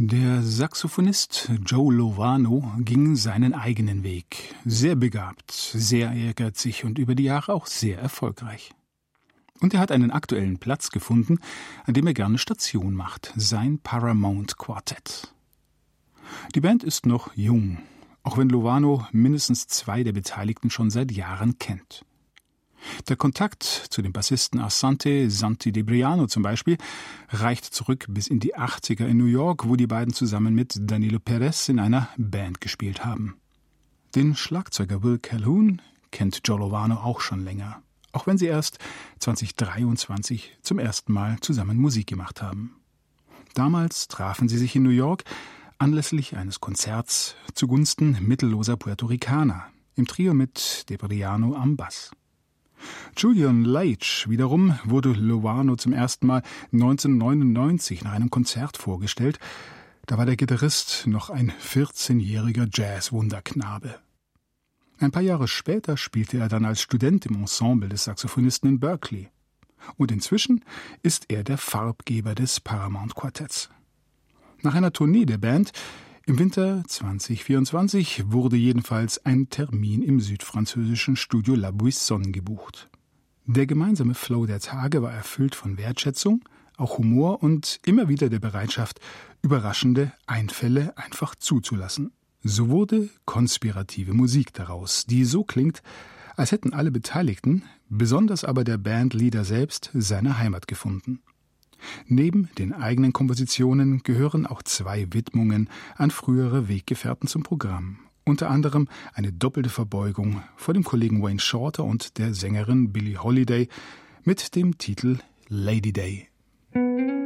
Der Saxophonist Joe Lovano ging seinen eigenen Weg. Sehr begabt, sehr ehrgeizig und über die Jahre auch sehr erfolgreich. Und er hat einen aktuellen Platz gefunden, an dem er gerne Station macht, sein Paramount Quartet. Die Band ist noch jung, auch wenn Lovano mindestens 2 der Beteiligten schon seit Jahren kennt. Der Kontakt zu dem Bassisten Asante Santi Debriano zum Beispiel reicht zurück bis in die 80er in New York, wo die beiden zusammen mit Danilo Perez in einer Band gespielt haben. Den Schlagzeuger Will Calhoun kennt Joe Lovano auch schon länger, auch wenn sie erst 2023 zum ersten Mal zusammen Musik gemacht haben. Damals trafen sie sich in New York anlässlich eines Konzerts zugunsten mittelloser Puerto Ricaner, im Trio mit Debriano am Bass. Julian Leitch wiederum wurde Lovano zum ersten Mal 1999 nach einem Konzert vorgestellt. Da war der Gitarrist noch ein 14-jähriger Jazz-Wunderknabe. Ein paar Jahre später spielte er dann als Student im Ensemble des Saxophonisten in Berkeley. Und inzwischen ist er der Farbgeber des Paramount Quartetts. Nach einer Tournee der Band im Winter 2024 wurde jedenfalls ein Termin im südfranzösischen Studio La Buisson gebucht. Der gemeinsame Flow der Tage war erfüllt von Wertschätzung, auch Humor und immer wieder der Bereitschaft, überraschende Einfälle einfach zuzulassen. So wurde konspirative Musik daraus, die so klingt, als hätten alle Beteiligten, besonders aber der Bandleader selbst, seine Heimat gefunden. Neben den eigenen Kompositionen gehören auch 2 Widmungen an frühere Weggefährten zum Programm. Unter anderem eine doppelte Verbeugung vor dem Kollegen Wayne Shorter und der Sängerin Billie Holiday mit dem Titel Lady Day.